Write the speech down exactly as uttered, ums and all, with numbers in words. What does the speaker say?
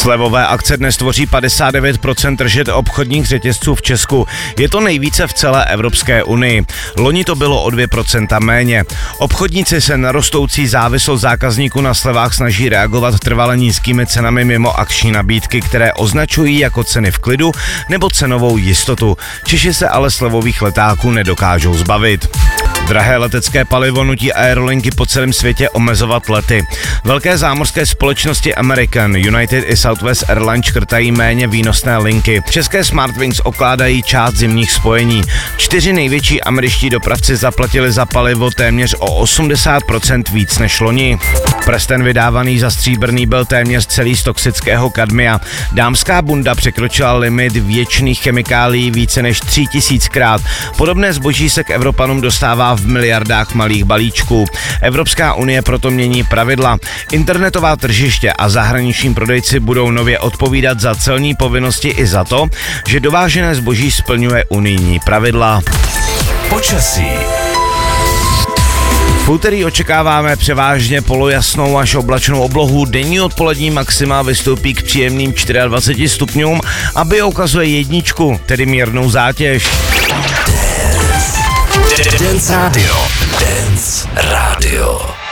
Slevové akce dnes tvoří padesát devět procent tržeb obchodních řetězců v Česku. Je to nejvíce v celé Evropské unii. Loni to bylo o dvě procenta méně. Obchodníci se na rostoucí závislost zákazníků na slevách snaží reagovat trvale nízkými cenami mimo akční nabídky, které označují jako ceny v klidu nebo cenovou jistotu. Češi se ale slevových letáků nedokážou zbavit. Drahé letecké palivo nutí aerolinky po celém světě omezovat lety. Velké zámořské společnosti American, United i Southwest Airlines škrtají méně výnosné linky. České Smartwings okládají část zimních spojení. Čtyři největší američtí dopravci zaplatili za palivo téměř o osmdesát procent víc než loni. Prsten vydávaný za stříbrný byl téměř celý z toxického kadmia. Dámská bunda překročila limit věčných chemikálií více než tři tisíckrát. Podobné zboží se k Evropanům dostává v miliardách malých balíčků. Evropská unie proto mění pravidla. Internetová tržiště a zahraniční prodejci budou nově odpovídat za celní povinnosti i za to, že dovážené zboží splňuje unijní pravidla. Počasí. V úterý očekáváme převážně polojasnou až oblačnou oblohu. Denní odpolední maxima vystoupí k příjemným dvaceti čtyřem stupňům a bio ukazuje jedničku, tedy mírnou zátěž. Dance Radio. Dance Radio.